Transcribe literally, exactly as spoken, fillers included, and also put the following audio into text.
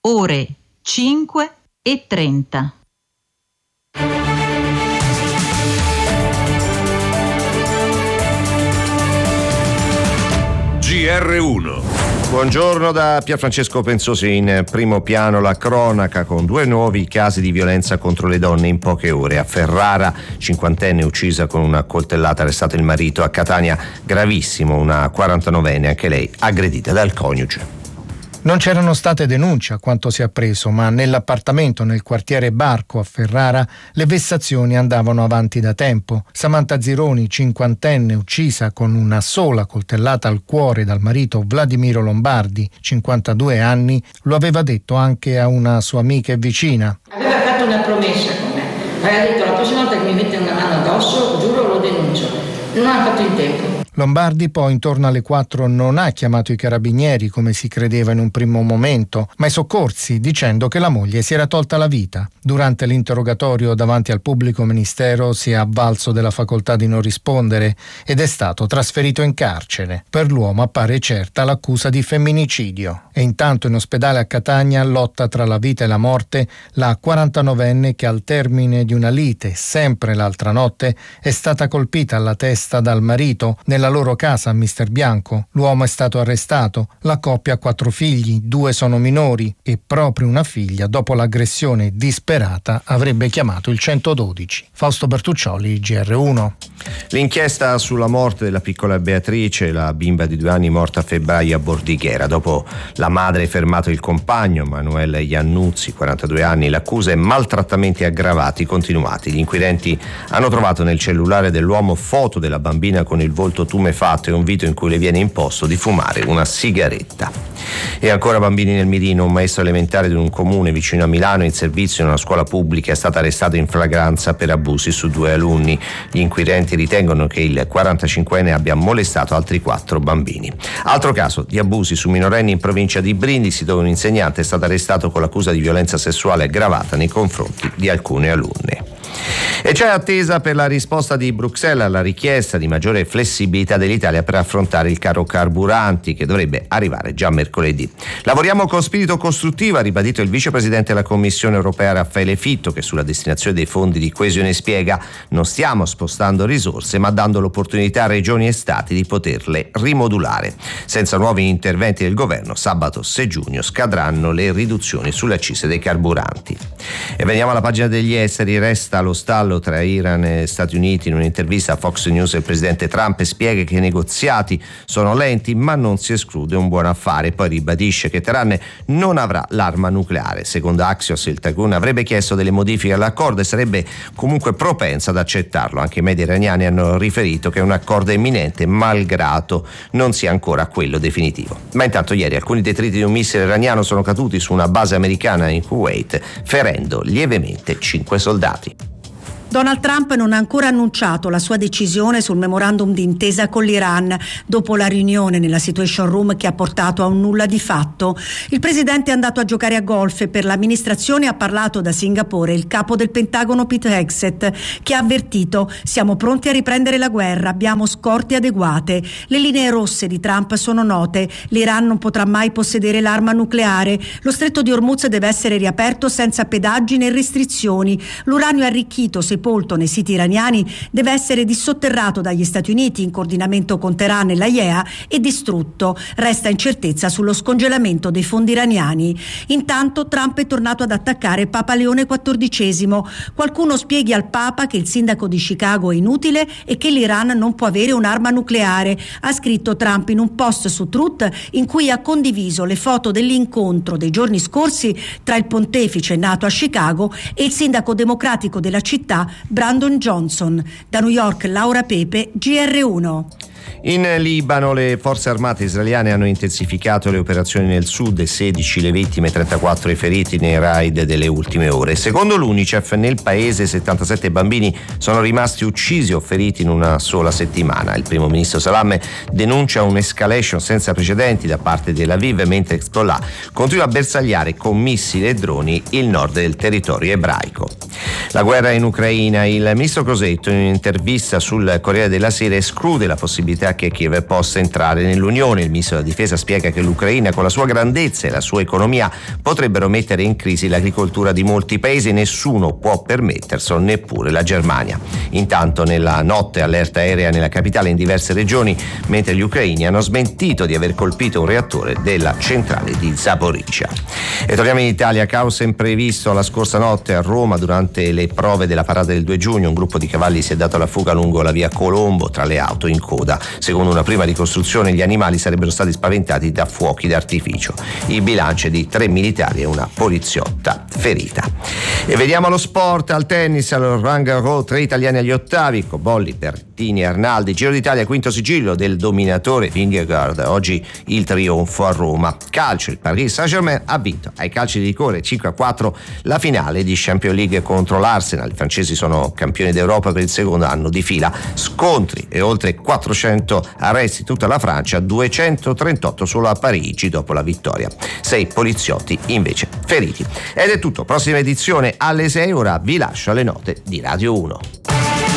ore cinque e trenta. G R uno. Buongiorno da Pierfrancesco Pensosi. In primo piano la cronaca con due nuovi casi di violenza contro le donne in poche ore. A Ferrara, cinquantenne uccisa con una coltellata, arrestato il marito. A Catania, gravissimo, una quarantanovenne, anche lei aggredita dal coniuge. Non c'erano state denunce a quanto si è appreso, ma nell'appartamento nel quartiere Barco a Ferrara le vessazioni andavano avanti da tempo. Samantha Zironi, cinquantenne, uccisa con una sola coltellata al cuore dal marito Vladimiro Lombardi, cinquantadue anni, lo aveva detto anche a una sua amica e vicina. Aveva fatto una promessa con me, aveva detto: la prossima volta che mi mette una mano addosso, giuro, lo denuncio. Non ha fatto in tempo. Lombardi poi intorno alle quattro non ha chiamato i carabinieri come si credeva in un primo momento, ma i soccorsi, dicendo che la moglie si era tolta la vita. Durante l'interrogatorio davanti al pubblico ministero si è avvalso della facoltà di non rispondere ed è stato trasferito in carcere. Per l'uomo appare certa l'accusa di femminicidio. E intanto in ospedale a Catania lotta tra la vita e la morte la quarantanovenne che al termine di una lite, sempre l'altra notte, è stata colpita alla testa dal marito nella loro casa a Mister Bianco. L'uomo è stato arrestato, la coppia ha quattro figli, due sono minori e proprio una figlia, dopo l'aggressione disperata, avrebbe chiamato il centododici. Fausto Bertuccioli, G R uno. L'inchiesta sulla morte della piccola Beatrice, la bimba di due anni morta a febbraio a Bordighera. Dopo la madre ha fermato il compagno, Manuel Iannuzzi, quarantadue anni, l'accusa è maltrattamenti aggravati continuati. Gli inquirenti hanno trovato nel cellulare dell'uomo foto della bambina con il volto tumefatto e un video in cui le viene imposto di fumare una sigaretta. E ancora bambini nel mirino. Un maestro elementare di un comune vicino a Milano in servizio in una scuola pubblica è stato arrestato in flagranza per abusi su due alunni. Gli inquirenti ritengono che il quarantacinquenne abbia molestato altri quattro bambini. Altro caso di abusi su minorenni in provincia di Brindisi, dove un insegnante è stato arrestato con l'accusa di violenza sessuale aggravata nei confronti di alcune alunne. E c'è attesa per la risposta di Bruxelles alla richiesta di maggiore flessibilità dell'Italia per affrontare il caro carburanti, che dovrebbe arrivare già mercoledì. Lavoriamo con spirito costruttivo, ha ribadito il vicepresidente della Commissione europea Raffaele Fitto, che sulla destinazione dei fondi di coesione spiega: non stiamo spostando risorse ma dando l'opportunità a regioni e stati di poterle rimodulare. Senza nuovi interventi del governo, sabato sei giugno scadranno le riduzioni sulle accise dei carburanti. E veniamo alla pagina degli esteri. Resta lo stallo tra Iran e Stati Uniti. In un'intervista a Fox News il presidente Trump spiega che i negoziati sono lenti ma non si esclude un buon affare. Poi ribadisce che Teheran non avrà l'arma nucleare. Secondo Axios, il Tycoon avrebbe chiesto delle modifiche all'accordo e sarebbe comunque propensa ad accettarlo. Anche i media iraniani hanno riferito che un accordo è imminente, malgrado non sia ancora quello definitivo. Ma intanto ieri alcuni detriti di un missile iraniano sono caduti su una base americana in Kuwait, ferendo lievemente cinque soldati. Donald Trump non ha ancora annunciato la sua decisione sul memorandum d'intesa con l'Iran dopo la riunione nella Situation Room che ha portato a un nulla di fatto. Il presidente è andato a giocare a golf e per l'amministrazione ha parlato da Singapore il capo del Pentagono Pete Hegseth, che ha avvertito: siamo pronti a riprendere la guerra, abbiamo scorte adeguate. Le linee rosse di Trump sono note: l'Iran non potrà mai possedere l'arma nucleare, lo stretto di Hormuz deve essere riaperto senza pedaggi né restrizioni, l'uranio arricchito sepolto nei siti iraniani deve essere dissotterrato dagli Stati Uniti in coordinamento con Teheran e l'A I E A e distrutto. Resta incertezza sullo scongelamento dei fondi iraniani. Intanto Trump è tornato ad attaccare Papa Leone quattordicesimo. Qualcuno spieghi al Papa che il sindaco di Chicago è inutile e che l'Iran non può avere un'arma nucleare, ha scritto Trump in un post su Truth in cui ha condiviso le foto dell'incontro dei giorni scorsi tra il pontefice nato a Chicago e il sindaco democratico della città Brandon Johnson. Da New York, Laura Pepe, G R uno. In Libano le forze armate israeliane hanno intensificato le operazioni nel sud, sedici le vittime, trentaquattro i feriti nei raid delle ultime ore. Secondo l'UNICEF nel paese settantasette bambini sono rimasti uccisi o feriti in una sola settimana. Il primo ministro Salam denuncia un'escalation senza precedenti da parte di Tel Aviv, mentre Hezbollah continua a bersagliare con missili e droni il nord del territorio ebraico. La guerra in Ucraina. Il ministro Crosetto in un'intervista sul Corriere della Sera esclude la possibilità possibilità che Kiev possa entrare nell'Unione. Il ministro della Difesa spiega che l'Ucraina, con la sua grandezza e la sua economia, potrebbero mettere in crisi l'agricoltura di molti paesi. Nessuno può permetterselo, neppure la Germania. Intanto nella notte allerta aerea nella capitale in diverse regioni, mentre gli ucraini hanno smentito di aver colpito un reattore della centrale di Zaporizhzhia. E torniamo in Italia. Caos imprevisto la scorsa notte a Roma durante le prove della parata del due giugno. Un gruppo di cavalli si è dato alla fuga lungo la via Colombo tra le auto in coda. Secondo una prima ricostruzione, gli animali sarebbero stati spaventati da fuochi d'artificio. Il bilancio è di tre militari e una poliziotta ferita. E vediamo lo sport. Al tennis, al Roland Garros, tre italiani agli ottavi: Cobolli, Bertini e Arnaldi. Giro d'Italia, quinto sigillo del dominatore Vingegaard. Oggi il trionfo a Roma. Calcio, il Paris Saint-Germain ha vinto ai calci di rigore cinque a quattro la finale di Champions League contro l'Arsenal. I francesi sono campioni d'Europa per il secondo anno di fila. Scontri e oltre quattrocento arresti in tutta la Francia, duecentotrentotto solo a Parigi dopo la vittoria. Sei poliziotti invece feriti. Ed è tutto. Prossima edizione alle sei. Ora vi lascio alle note di Radio uno.